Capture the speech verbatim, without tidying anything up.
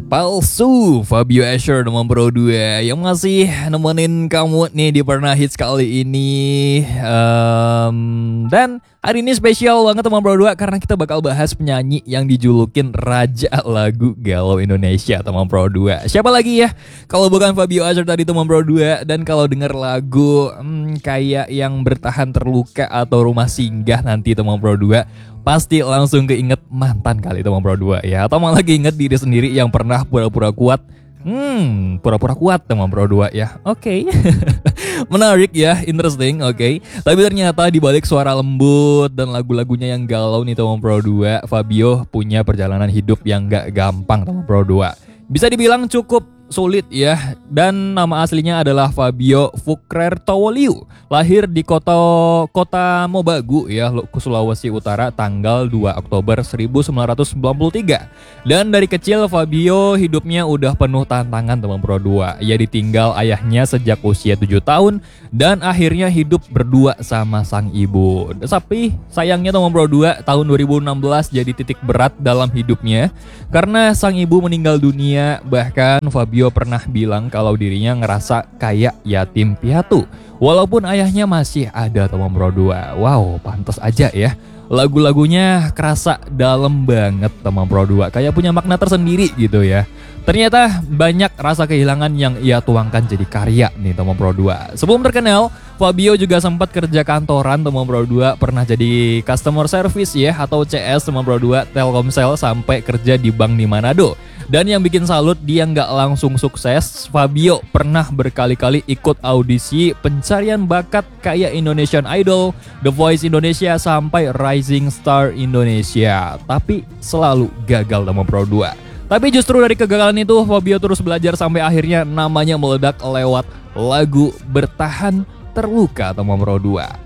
Palsu, Fabio Asher nomor Pro dua yang masih nemenin kamu nih di Pernah Hits kali ini. um, Dan hari ini spesial banget teman Pro dua karena kita bakal bahas penyanyi yang dijulukin Raja Lagu Galau Indonesia teman Pro dua. Siapa lagi ya kalau bukan Fabio Asher tadi teman Pro dua. Dan kalau denger lagu hmm, kayak yang Bertahan Terluka atau Rumah Singgah nanti teman Pro dua, pasti langsung keinget mantan kali teman Pro dua ya. Atau malah keinget diri sendiri yang pernah pura-pura kuat. Hmm, pura-pura kuat teman Pro dua ya. Oke. Okay. Menarik ya, interesting, oke. Okay. Tapi ternyata di balik suara lembut dan lagu-lagunya yang galau nih teman Pro dua, Fabio punya perjalanan hidup yang gak gampang teman Pro dua. Bisa dibilang cukup sulit ya. Dan nama aslinya adalah Fabio Fukrertowoliu. Lahir di kota kota Mobagu ya, Sulawesi Utara tanggal dua Oktober seribu sembilan ratus sembilan puluh tiga. Dan dari kecil Fabio hidupnya udah penuh tantangan teman Pro dua. Ia ditinggal ayahnya sejak usia tujuh tahun dan akhirnya hidup berdua sama sang ibu. Tapi sayangnya teman Pro dua, tahun dua ribu enam belas jadi titik berat dalam hidupnya karena sang ibu meninggal dunia. Bahkan Fabio pernah bilang kalau dirinya ngerasa kayak yatim piatu walaupun ayahnya masih ada teman Pro dua. Wow, pantas aja ya. Lagu-lagunya kerasa dalam banget teman Pro dua, kayak punya makna tersendiri gitu ya. Ternyata banyak rasa kehilangan yang ia tuangkan jadi karya nih teman Pro dua. Sebelum terkenal, Fabio juga sempat kerja kantoran teman Pro dua, pernah jadi customer service ya atau C S teman Pro dua Telkomsel sampai kerja di bank di Manado. Dan yang bikin salut, dia nggak langsung sukses. Fabio pernah berkali-kali ikut audisi pencarian bakat kayak Indonesian Idol, The Voice Indonesia sampai Rising Star Indonesia, tapi selalu gagal teman Pro dua. Tapi justru dari kegagalan itu Fabio terus belajar sampai akhirnya namanya meledak lewat lagu Bertahan Terluka teman Pro dua.